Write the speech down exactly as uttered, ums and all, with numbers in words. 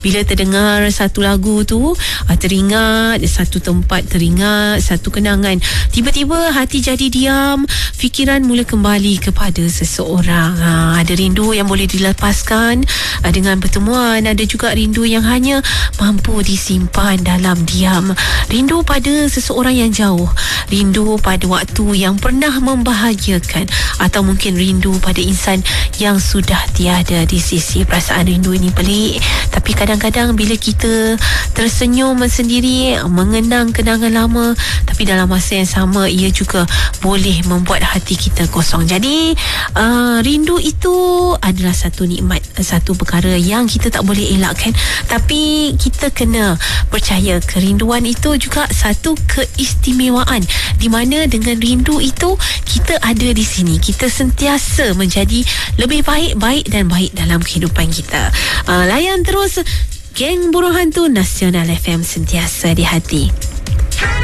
Bila terdengar satu lagu tu, teringat satu tempat, teringat satu kenangan. Tiba-tiba hati jadi diam, fikiran mula kembali kepada seseorang. Ha, ada rindu yang boleh dilepaskan dengan pertemuan. Ada juga rindu yang hanya mampu disimpan dalam diam. Rindu pada seseorang yang jauh. Rindu pada waktu yang pernah membahagiakan. Atau mungkin rindu pada insan yang sudah tiada di sisi. Perasaan rindu ini pelik, tapi kadang Kadang-kadang bila kita tersenyum sendiri, mengenang kenangan lama, tapi dalam masa yang sama ia juga boleh membuat hati kita kosong. Jadi uh, rindu itu adalah satu nikmat, satu perkara yang kita tak boleh elakkan, tapi kita kena percaya kerinduan itu juga satu keistimewaan, di mana dengan rindu itu kita ada di sini, kita sentiasa menjadi lebih baik, baik dan baik dalam kehidupan kita. uh, Layan terus Geng Burung Hantu Nasional F M, sentiasa di hati.